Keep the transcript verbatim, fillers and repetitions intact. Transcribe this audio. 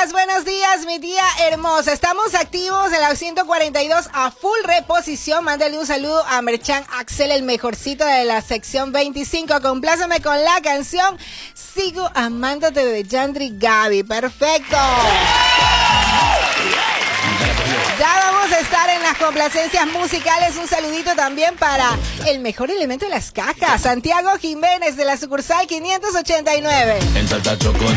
días, buenos días, mi tía hermosa. Estamos activos en la ciento cuarenta y dos a full reposición. Mándale un saludo a Merchan Axel, el mejorcito de la sección veinticinco. Compláceme con la canción Sigo Amándote de Yandri Gaby. Perfecto. Ya vamos a estar en las complacencias musicales. Un saludito también para el mejor elemento de las cajas, Santiago Jiménez de la sucursal quinientos ochenta y nueve. En Saltacho con